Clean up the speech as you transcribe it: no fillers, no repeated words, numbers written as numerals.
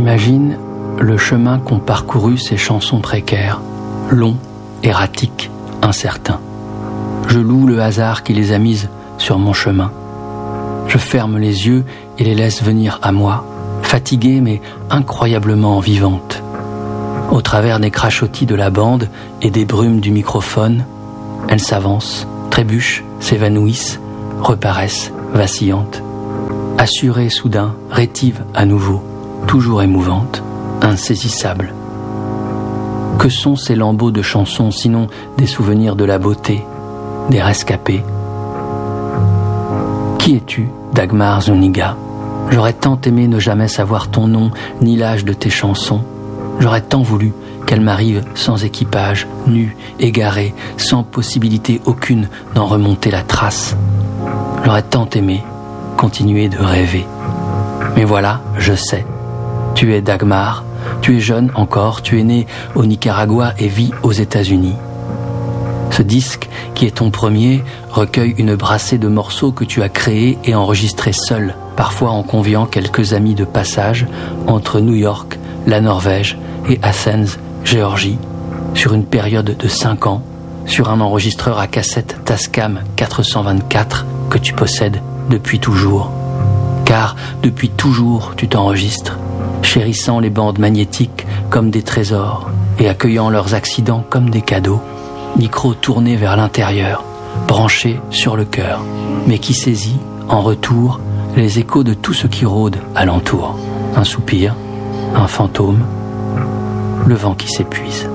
J'imagine le chemin qu'ont parcouru ces chansons précaires, longs, erratiques, incertains. Je loue le hasard qui les a mises sur mon chemin. Je ferme les yeux et les laisse venir à moi, fatiguées mais incroyablement vivantes. Au travers des crachotis de la bande et des brumes du microphone, elles s'avancent, trébuchent, s'évanouissent, reparaissent, vacillantes. Assurées soudain, rétives à nouveau, toujours émouvantes, insaisissables. Que sont ces lambeaux de chansons sinon des souvenirs de la beauté, des rescapés? Qui es-tu, Dagmar Zuniga? J'aurais tant aimé ne jamais savoir ton nom ni l'âge de tes chansons. J'aurais tant voulu qu'elle m'arrive sans équipage, nue, égarée, sans possibilité aucune d'en remonter la trace. J'aurais tant aimé continuer de rêver. Mais voilà, je sais. Tu es Dagmar, tu es jeune encore, tu es née au Nicaragua et vis aux États-Unis. Ce disque, qui est ton premier, recueille une brassée de morceaux que tu as créés et enregistrés seul, parfois en conviant quelques amis de passage entre New York, la Norvège et Athens, Géorgie, sur une période de 5 ans, sur un enregistreur à cassette Tascam 424 que tu possèdes depuis toujours. Car depuis toujours tu t'enregistres, chérissant les bandes magnétiques comme des trésors et accueillant leurs accidents comme des cadeaux, micro tourné vers l'intérieur, branché sur le cœur, mais qui saisit, en retour, les échos de tout ce qui rôde alentour. Un soupir, un fantôme, le vent qui s'épuise.